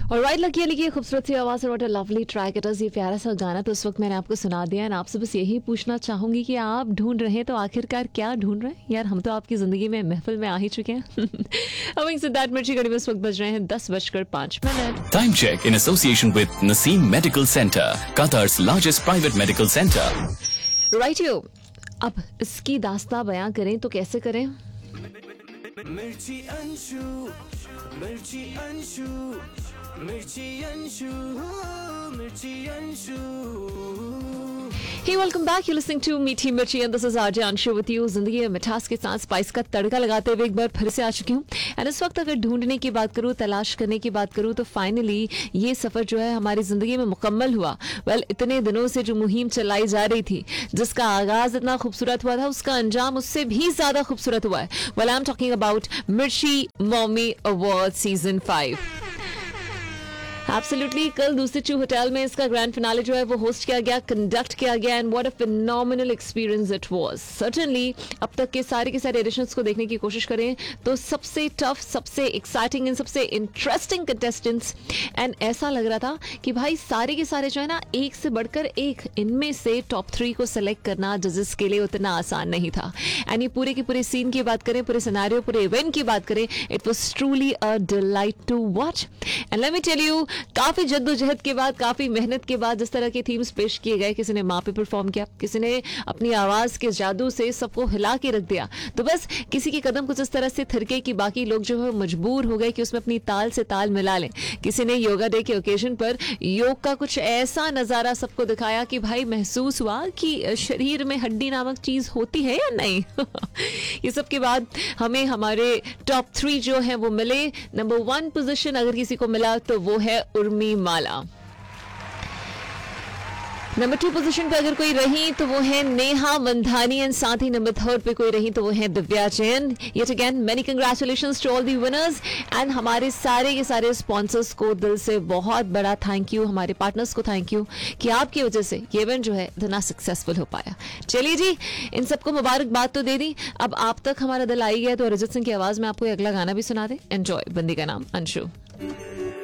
और right lucky Ali की खूबसूरत सी आवाज़ और what a lovely track it is. ये प्यारा सा गाना तो उस वक्त मैंने आपको सुना दिया एंड आपसे बस यही पूछना चाहूंगी कि आप ढूंढ रहे हैं तो आखिरकार क्या ढूंढ रहे हैं यार। हम तो आपकी ज़िंदगी में महफिल में आ ही चुके हैं। हमें सिद्धार्थ मिर्ची घड़ी में इस वक्त बज रहे हैं 10:05। Time check in association with Naseem Medical Center, Qatar's largest private medical center. Right you, अब इसकी दास्तां बयां करें तो कैसे करें? मिर्ची अंशु, मिर्ची अंशु, मिर्ची अंशु, मिर्ची Anshu. Hey, welcome back. You're listening to मीठी मिर्ची and this is RJ Anshu with you. जिंदगी में मिठास के साथ स्पाइस का तड़का लगाते हुए एक बार फिर से आ चुकी हूँ एंड इस वक्त अगर ढूंढने की बात करूँ, तलाश करने की बात करूँ तो फाइनली ये सफर जो है हमारी जिंदगी में मुकम्मल हुआ। इतने दिनों से जो मुहिम चलाई जा रही थी, जिसका आगाज इतना खूबसूरत हुआ था, उसका अंजाम उससे भी ज्यादा खूबसूरत हुआ है। आई एम टॉकिंग अबाउट मिर्ची मॉमी अवार्ड सीजन 5। एब्सोल्युटली, कल दूसरे चू होटल में इसका ग्रैंड फिनाले जो है वो होस्ट किया गया, कंडक्ट किया गया and what a phenomenal experience it was. Certainly अब तक के सारे एडिशंस को देखने की कोशिश करें तो सबसे टफ, सबसे एक्साइटिंग एंड सबसे इंटरेस्टिंग कंटेस्टेंट्स एंड ऐसा लग रहा था कि भाई सारे के सारे जो है ना एक से बढ़कर एक, इनमें से टॉप 3 को सेलेक्ट करना जजेस के लिए उतना आसान नहीं था। एंड ये पूरे के पूरे सीन की बात करें, पूरे सिनेरियो, पूरे इवेंट की बात करें, it was truly a delight to watch. And let me tell you, काफी जद्दोजहद के बाद, काफी मेहनत के बाद जिस तरह के थीम्स पेश किए गए, किसी ने माँ पे परफॉर्म किया, किसी ने अपनी आवाज के जादू से सबको हिला के रख दिया, तो बस किसी के कदम कुछ इस तरह से थिरके कि बाकी लोग जो है मजबूर हो गए कि उसमें अपनी ताल से ताल मिला लें। किसी ने योगा डे के ओकेजन पर योग का कुछ ऐसा नजारा सबको दिखाया कि भाई महसूस हुआ कि शरीर में हड्डी नामक चीज होती है या नहीं। ये सब के बाद हमें हमारे टॉप 3 जो है वो मिले। नंबर 1 पोजीशन अगर किसी को मिला तो वो है उर्मी माला। नंबर 2 पोजीशन पे अगर कोई रही तो वो है नेहा वंधानी एंड साथ ही नंबर 3 पे कोई रही तो वो है Divya Jain. Yet again many congratulations to all the winners and हमारे सारे के सारे स्पॉन्सर्स को दिल से बहुत बड़ा थैंक यू, हमारे पार्टनर्स को थैंक यू कि आपकी वजह से ये इवेंट जो है इतना सक्सेसफुल हो पाया। चलिए जी, इन सबको मुबारकबाद तो दे दी, अब आप तक हमारा दिल आई गया तो अरिजीत सिंह की आवाज में आपको अगला गाना भी सुना दे। एंजॉय। बंदी का नाम अंशु।